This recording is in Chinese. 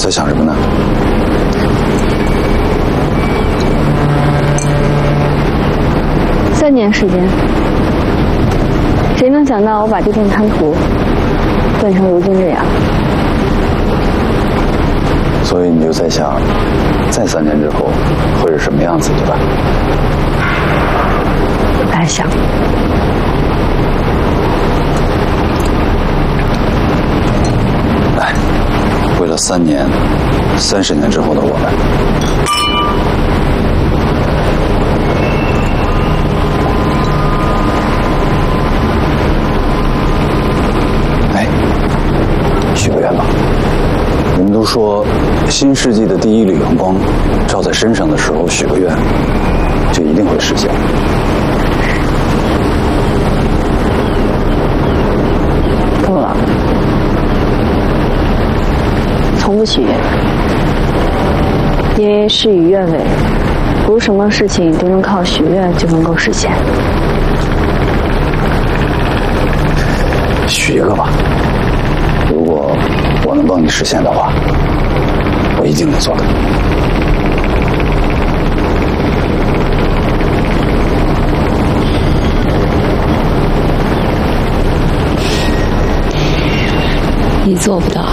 在想什么呢？ 3年时间，谁能想到我把这片滩涂变成如今这样？ 所以你就在想，再3年之后会是什么样子，对吧？ 在想。 来，为了3年、30年之后的我们。许个愿吧。人们都说，新世纪的第一缕阳光照在身上的时候，许个愿，就一定会实现。 够了，从不许愿，因为事与愿违，不是什么事情都能靠许愿就能够实现。 许一个吧。如果我能帮你实现的话，我一定能做到。 你做不到。